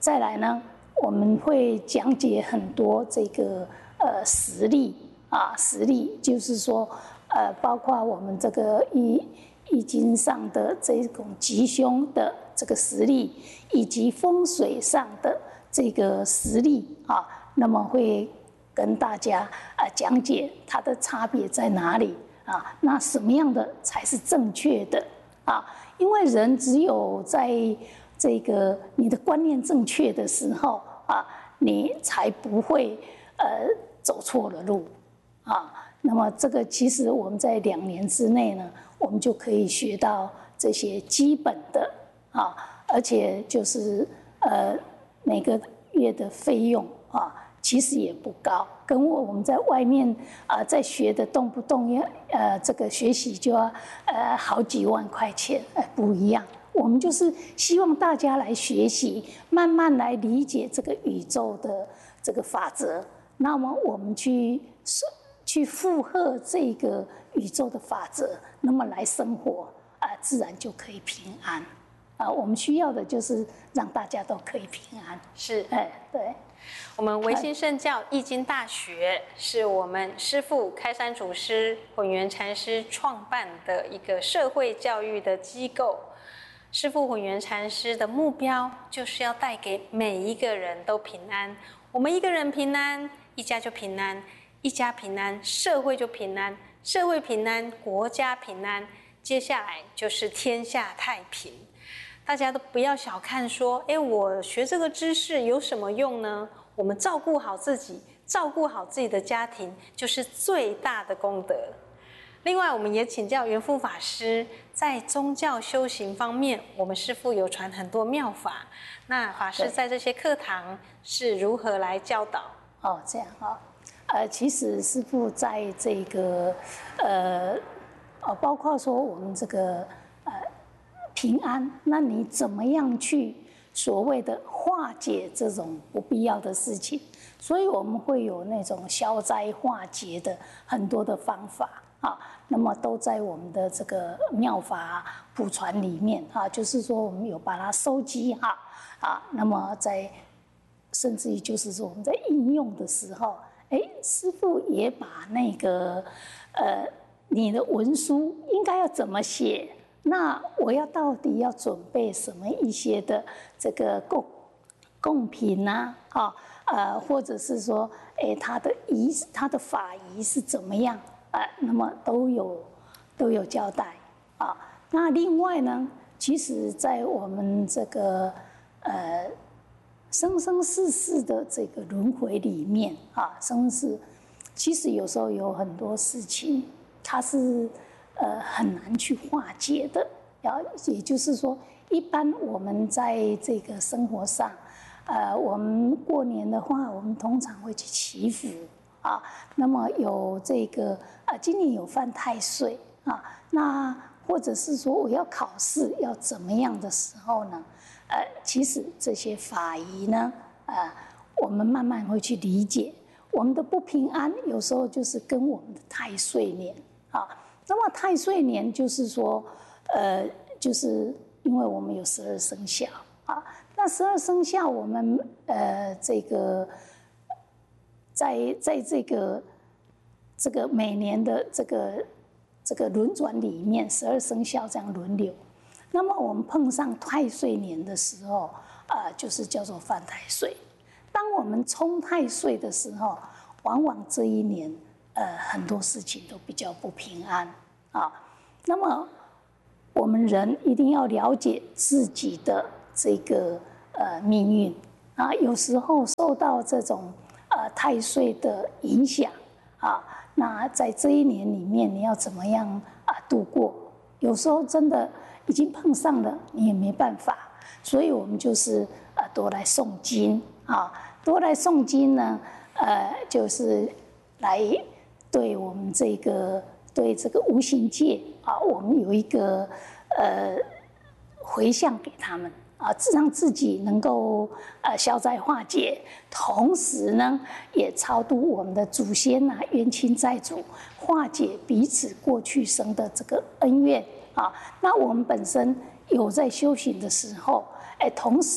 再来呢，我们会讲解很多这个实例啊，实例就是说包括我们这个易经上的这种吉凶的这个实例，以及风水上的这个实例啊，那么会跟大家讲解它的差别在哪里啊？那什么样的才是正确的啊？因为人只有在这个你的观念正确的时候啊，你才不会走错了路啊。那么这个其实我们在2年之内呢，我们就可以学到这些基本的啊，而且就是每个月的费用啊，其实也不高，跟我们在外面在学的动不动要这个学习就要好几万块钱，不一样。我们就是希望大家来学习，慢慢来理解这个宇宙的这个法则，那么我们去附和这个宇宙的法则，那么来生活自然就可以平安我们需要的就是让大家都可以平安。 是， 对。 我们维新圣教易经大学是我们师父开山祖师混元禅师创办的一个社会教育的机构。师父混元禅师的目标就是要带给每一个人都平安。我们一个人平安，一家就平安；一家平安，社会就平安；社会平安，国家平安。接下来就是天下太平。大家都不要小看说，我学这个知识有什么用呢？我们照顾好自己，照顾好自己的家庭，就是最大的功德。另外，我们也请教元富法师，在宗教修行方面，我们师父有传很多妙法。那法师在这些课堂是如何来教导？ 这样其实师父在这个包括说我们这个平安，那你怎么样去所谓的化解这种不必要的事情？所以我们会有那种消灾化解的很多的方法那么都在我们的这个妙法普传里面就是说我们有把它收集那么在甚至于就是说我们在应用的时候，师父也把那个你的文书应该要怎么写，那我到底要准备什么一些的这个贡品或者是说他的法仪是怎么样那么都有交代那另外呢，其实在我们这个生生世世的这个轮回里面生世其实有时候有很多事情它是很难去化解的也就是说一般我们在这个生活上我们过年的话，我们通常会去祈福那么有这个今年有犯太岁那或者是说我要考试要怎么样的时候呢其实这些法仪呢我们慢慢会去理解我们的不平安有时候就是跟我们的太岁年那么太岁年就是说就是因为我们有12生肖那12生肖我们这个在这个每年的这个轮转里面12生肖这样轮流，那么我们碰上太岁年的时候就是叫做犯太岁。当我们冲太岁的时候，往往这一年很多事情都比较不平安那么我们人一定要了解自己的这个命运有时候受到这种太岁的影响那在这一年里面你要怎么样度过？有时候真的已经碰上了，你也没办法，所以我们就是多来诵经多来诵经呢就是来对我们对这个无形界我们有一个回向给他们让自己能够消灾化解，同时呢也超度我们的祖先冤亲债主，化解彼此过去生的这个恩怨那我们本身有在修行的时候同时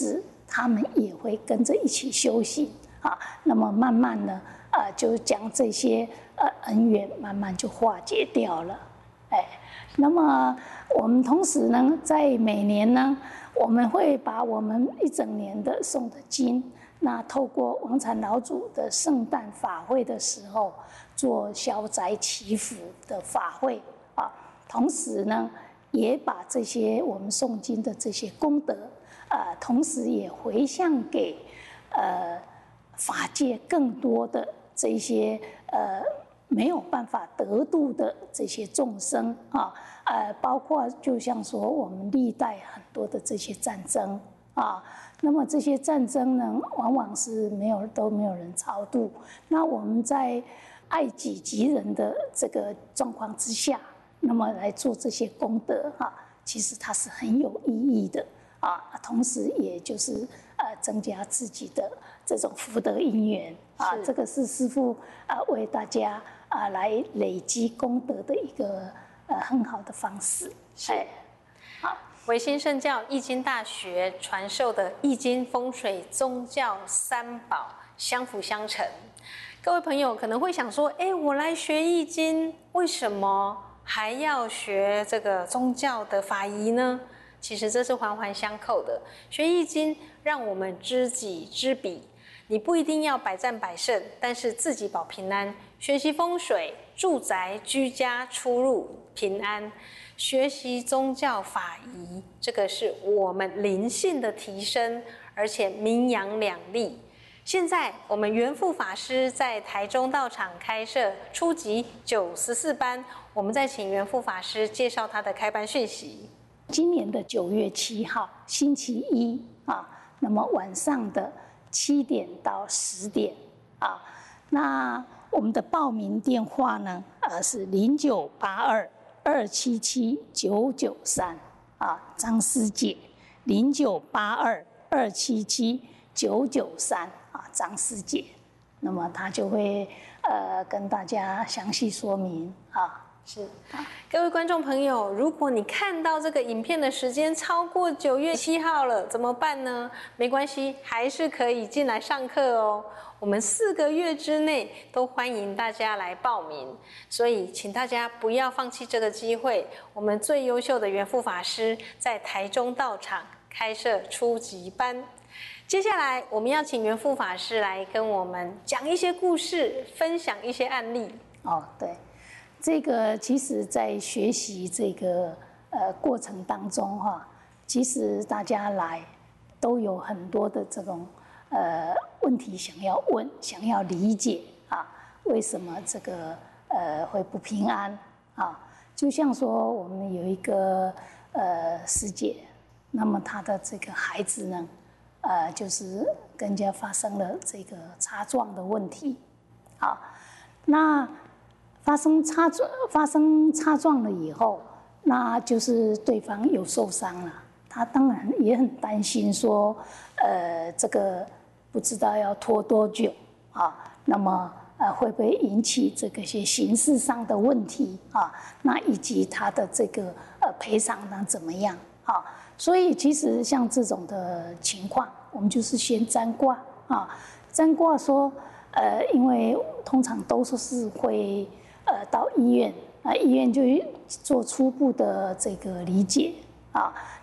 他们也会跟着一起修行啊。那么慢慢呢，就将这些恩怨慢慢就化解掉了。那么我们同时呢，在每年呢，我们会把我们一整年的诵的经，那透过王禅老祖的圣诞法会的时候，做消灾祈福的法会啊。同时呢，也把这些我们诵经的这些功德，同时也回向给法界更多的这些没有办法得度的这些众生啊，包括就像说我们历代很多的这些战争啊，那么这些战争呢，往往是都没有人超度。那我们在爱己及人的这个状况之下，那么来做这些功德啊，其实它是很有意义的啊，同时也就是增加自己的这种福德因缘啊，这个是师父为大家来累积功德的一个很好的方式。 好，维新圣教易经大学传授的易经风水宗教三宝相辅相成。各位朋友可能会想说，我来学易经，为什么还要学这个宗教的法仪呢？其实这是环环相扣的。学易经让我们知己知彼，你不一定要百战百胜，但是自己保平安。学习风水，住宅居家出入平安。学习宗教法仪，这个是我们灵性的提升，而且名扬两利。现在我们元富法师在台中道场开设初级94班，我们再请元富法师介绍他的开班讯息。 今年的9月7号星期一啊，那么晚上的7点到10点啊，那我们的报名电话呢，是0982-277-993啊，张师姐0982-277-993啊，张师姐，那么她就会跟大家详细说明啊。 是，各位观众朋友，如果你看到这个影片的时间超过9月7号了，怎么办呢？没关系，还是可以进来上课哦。我们4个月之内都欢迎大家来报名，所以请大家不要放弃这个机会。我们最优秀的元富法师在台中道场开设初级班。接下来我们要请元富法师来跟我们讲一些故事，分享一些案例。 对。这个其实，在学习这个过程当中其实大家来都有很多的这种问题想要问，想要理解为什么这个会不平安就像说我们有一个师姐，那么她的这个孩子呢，就是跟人家发生了这个擦撞的问题那发生擦撞了以后，那就是对方有受伤了，他当然也很担心说，这个不知道要拖多久那么会不会引起这个些刑事上的问题那以及他的这个赔偿呢怎么样所以其实像这种的情况，我们就是先占卦占卦说，因为通常都是会到医院医院就做初步的这个理解